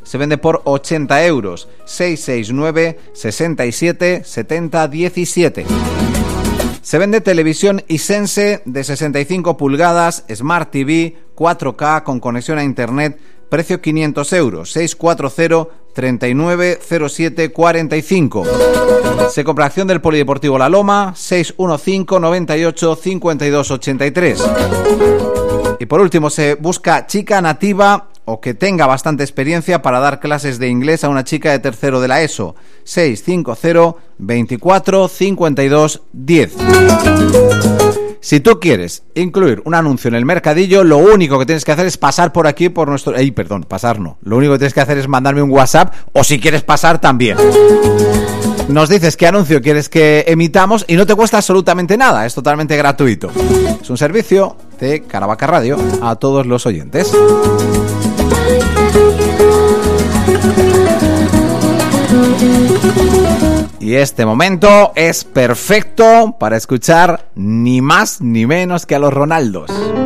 se vende por 80 euros. 669 67 70 17. Se vende televisión Hisense de 65 pulgadas, Smart TV, 4K con conexión a internet, precio 500 euros, 640 39 07 45. Se compra acción del Polideportivo La Loma, 615 98 52 83. Y por último, se busca chica nativa o que tenga bastante experiencia para dar clases de inglés a una chica de tercero de la ESO. 650 24 52 10. Si tú quieres incluir un anuncio en el mercadillo, lo único que tienes que hacer es pasar por aquí por nuestro... pasar no. Lo único que tienes que hacer es mandarme un WhatsApp, o si quieres pasar también. Nos dices qué anuncio quieres que emitamos y no te cuesta absolutamente nada, es totalmente gratuito. Es un servicio de Caravaca Radio a todos los oyentes. Y este momento es perfecto para escuchar ni más ni menos que a los Ronaldos.